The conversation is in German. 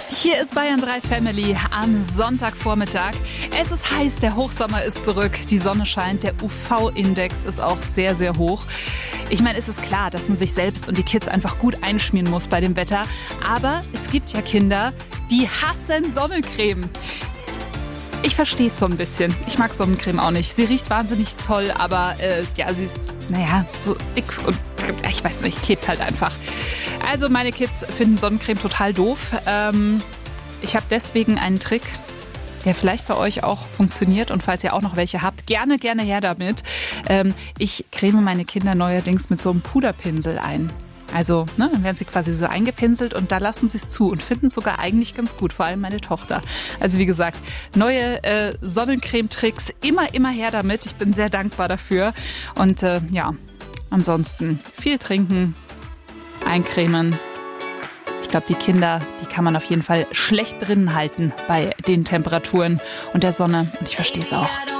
Hier ist Bayern 3 Family am Sonntagvormittag. Es ist heiß, der Hochsommer ist zurück, die Sonne scheint, der UV-Index ist auch sehr, sehr hoch. Ich meine, es ist klar, dass man sich selbst und die Kids einfach gut einschmieren muss bei dem Wetter. Aber es gibt ja Kinder, die hassen Sonnencreme. Ich verstehe es so ein bisschen. Ich mag Sonnencreme auch nicht. Sie riecht wahnsinnig toll, aber sie ist, so dick und ich weiß nicht, klebt halt einfach. Also meine Kids finden Sonnencreme total doof. Ich habe deswegen einen Trick, der vielleicht bei euch auch funktioniert. Und falls ihr auch noch welche habt, gerne her damit. Ich creme meine Kinder neuerdings mit so einem Puderpinsel ein. Also, dann werden sie quasi so eingepinselt und da lassen sie es zu und finden es sogar eigentlich ganz gut, vor allem meine Tochter. Also wie gesagt, neue Sonnencreme-Tricks, immer her damit. Ich bin sehr dankbar dafür. Und ansonsten viel trinken, eincremen. Ich glaube, die Kinder, die kann man auf jeden Fall schlecht drinnen halten bei den Temperaturen und der Sonne. Und ich verstehe es auch.